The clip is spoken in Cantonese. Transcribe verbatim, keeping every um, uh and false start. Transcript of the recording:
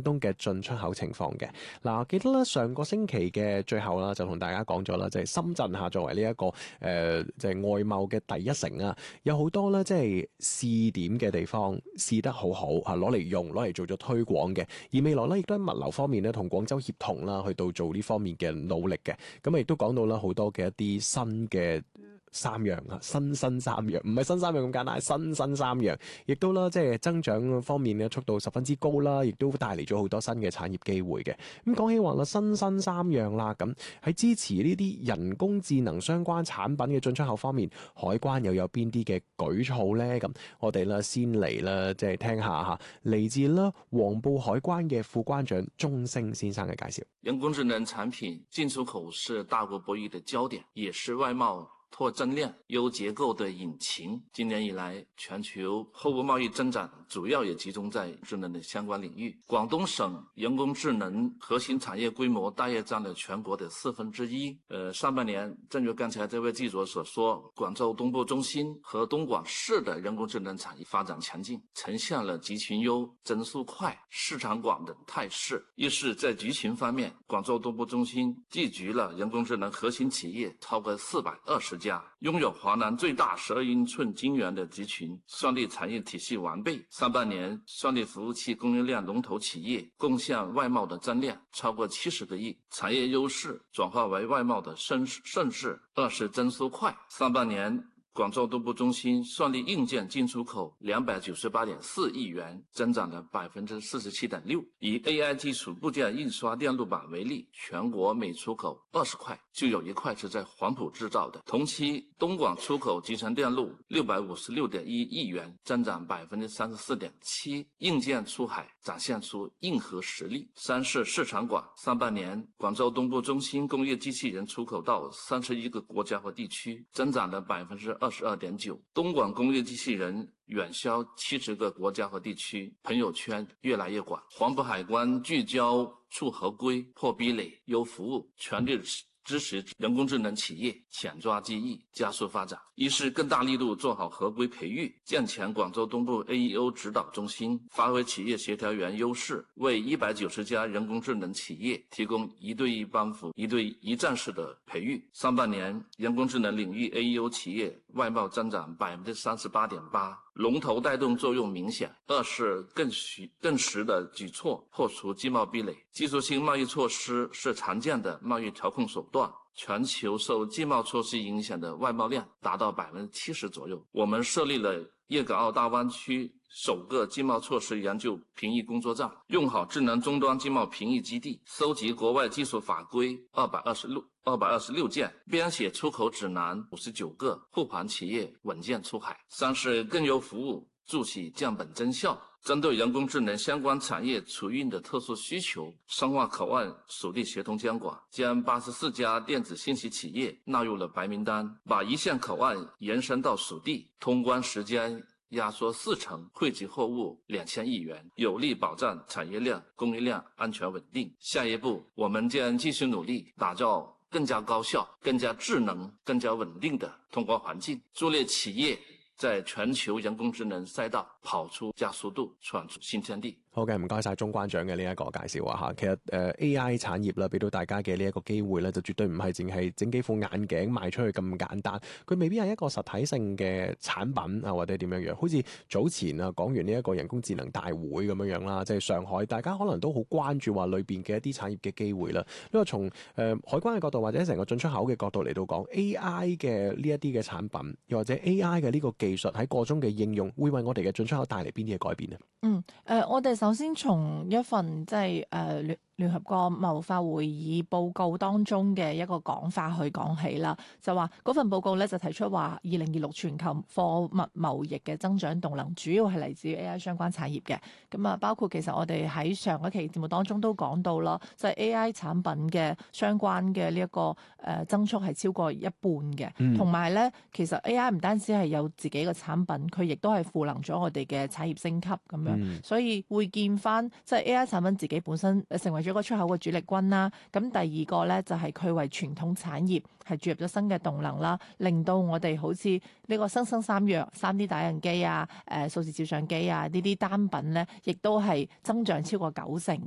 東嘅進出口情況嘅。嗱，記得咧上個星期嘅最後啦，就同大家講咗啦，就係深圳嚇作為呢一個誒就係外貿嘅第一城啊，有好多咧即係試點嘅地方試得好好嚇，攞嚟用攞嚟做咗推廣嘅。而未來咧亦都喺物流方面咧同廣州協同啦，去到做呢方面嘅努力嘅。咁啊亦都講到啦好多嘅一啲新嘅三樣啊，新新三樣，唔係新三樣咁簡單，係新新三樣，亦都啦，即係增長方面嘅速度十分之高啦，亦都帶嚟咗好多新嘅產業機會嘅。咁講起話啦，新新三樣啦，咁喺支持呢啲人工智能相關產品嘅進出口方面，海關又有邊啲嘅舉措呢？咁我哋啦先嚟啦，即係聽下吓，嚟自啦黃埔海關嘅副關長鐘聲先生嘅介紹。 人工智能產品進出口是大國博弈的焦點，也是外貿拓增量、優結構的引擎。今年以來，全球貨物貿易增長主要也集中在智能的相關領域。廣東省人工智能核心產業規模大約佔了全國的四分之一。呃，上半年，正如剛才這位記者所說，廣州東部中心和東莞市的人工智能產業發展強勁，呈現了集群優、增速快、市場廣的態勢。一是在集群方面，廣州東部中心聚集了人工智能核心企業超過四百二十家，擁有華南最大十二英寸晶圓的集群，算力產業體系完備。上半年，算力服務器供應鏈龍頭企業貢獻外貿的增量超過七十個億，產業優勢轉化為外貿的盛盛勢。二是增速快，上半年廣州東部中心算力硬件進出口兩百九十八點四億元，增長了百分之四十七點六。以 A I 基礎部件印刷電路板為例，全國每出口二十塊就有一塊是在黃埔製造的。同期，東莞出口集成電路六百五十六點一億元，增長百分之三十四點七。硬件出海展現出硬核實力。三是市場廣，上半年廣州東部中心工業機器人出口到三十一個國家和地區，增長了百分之二十二點九。東莞工業機器人遠銷七十個國家和地區，朋友圈越來越廣。黃埔海關聚焦促合規、破壁壘、優服務，全力支持人工智能企業搶抓機遇，加速發展。一是更大力度做好合規培育，健全廣州東部 A E O 指導中心，發揮企業協調員優勢，為一百九十家人工智能企業提供一對一幫扶、一對一站式的培育。上半年，人工智能領域 A E O 企業外貿增長百分之三十八點八，龍頭帶動作用明顯。二是更實更實的舉措，破除經貿壁壘。技術性貿易措施是常見的貿易調控手段。全球受經貿措施影響的外貿量達到百分之七十左右。我們設立了粵港澳大灣區首個經貿措施研究評議工作站，用好智能終端經貿評議基地，搜集國外技術法規二百二十六二百二十六件，編寫出口指南五十九個，護盤企業穩健出海。三是更優服務，助企降本增效。針對人工智能相關產業儲運的特殊需求，深化口岸屬地協同監管，將八十四家電子信息企業納入了白名單，把一線口岸延伸到屬地，通關時間壓縮四成，惠及貨物兩千億元，有力保障產業鏈、供應鏈安全穩定。下一步，我們將繼續努力，打造更加高效、更加智能、更加穩定的通關環境，助力企業在全球人工智能賽道跑出加速度，闖出新天地。 好嘅，唔該晒鐘關長嘅呢一個介紹啊吓。其實誒、呃、A I 產業啦，俾到大家嘅呢一個機會咧，就絕對唔係淨係整幾副眼鏡賣出去咁簡單。佢未必係一個實體性嘅產品啊，或者點樣樣。好似早前啊講完呢一個人工智能大會咁樣樣啦，即係上海，大家可能都好關注話裏邊嘅一啲產業嘅機會啦。因為從誒、呃、海關嘅角度或者成個進出口嘅角度嚟到講 A I 嘅呢一啲嘅產品，又或者 A I 嘅呢個技術喺個中嘅應用，會為我哋嘅進出口帶嚟邊啲嘅改變呢？ 嗯，誒、呃，我哋首先從一份即係誒聯聯合國貿發會議報告當中嘅一個講法去講起啦，就話嗰份報告咧就提出話，二零二六全球貨物貿易嘅增長動能主要係嚟自於 A I 相關產業嘅。咁啊，包括其實我哋喺上一期節目當中都講到啦，就係 A I 產品嘅相關嘅呢一個誒增速係超過一半嘅，同埋咧其實 A I 唔單止係有自己嘅產品，佢亦都係賦能咗我哋嘅產業升級咁樣，嗯、所以會見翻即係 A I 產品自己本身成為咗個出口嘅主力軍啦。咁第二個咧就係佢為傳統產業係注入咗新嘅動能啦，令到我哋好似呢個新生三樣 三 D 打印機啊、誒數字照相機啊呢啲單品咧，亦都係增長超過九成